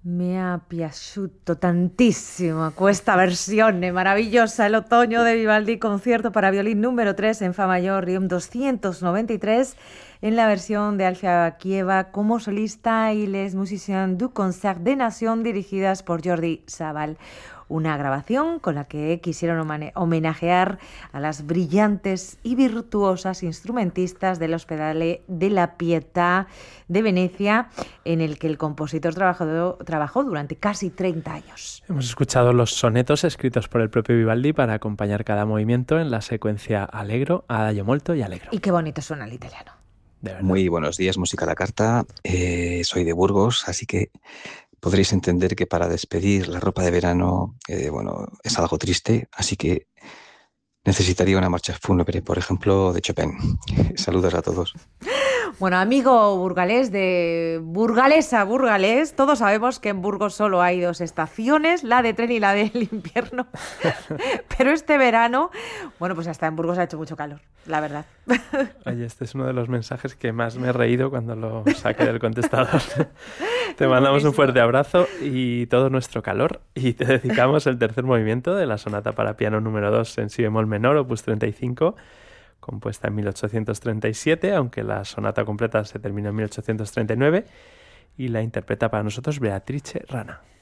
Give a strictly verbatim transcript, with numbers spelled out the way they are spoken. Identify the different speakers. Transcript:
Speaker 1: Mi è piaciuto tantissimo questa versione maravillosa, el otoño de Vivaldi, concierto para violín número tres en Fa mayor, Riom doscientos noventa y tres, en la versión de Alfia Bakieva como solista y les musiciens du Concert des Nations dirigidas por Jordi Savall. Una grabación con la que quisieron homenajear a las brillantes y virtuosas instrumentistas del Ospedale della Pietà de Venecia, en el que el compositor trabajó, trabajó durante casi treinta años.
Speaker 2: Hemos escuchado los sonetos escritos por el propio Vivaldi para acompañar cada movimiento en la secuencia Allegro, Adagio molto y Allegro.
Speaker 1: Y qué bonito suena el italiano.
Speaker 3: Muy buenos días, Música a la Carta. Eh, soy de Burgos, así que podréis entender que para despedir la ropa de verano, eh, bueno, es algo triste, así que necesitaría una marcha fúnebre, por ejemplo, de Chopin. Saludos a todos.
Speaker 1: Bueno, amigo burgalés de Burgales a Burgalés, todos sabemos que en Burgos solo hay dos estaciones, la de tren y la del invierno. Pero este verano, bueno, pues hasta en Burgos ha hecho mucho calor, la verdad.
Speaker 2: Oye, este es uno de los mensajes que más me he reído cuando lo saqué del contestador. Te mandamos un fuerte abrazo y todo nuestro calor, y te dedicamos el tercer movimiento de la sonata para piano número dos en si bemol menor, opus treinta y cinco, compuesta en mil ochocientos treinta y siete, aunque la sonata completa se terminó en mil ochocientos treinta y nueve, y la interpreta para nosotros Beatrice Rana.